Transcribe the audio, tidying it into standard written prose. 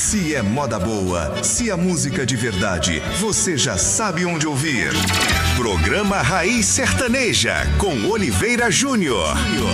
Se é moda boa, se é música de verdade, você já sabe onde ouvir. Programa Raiz Sertaneja, com Oliveira Júnior.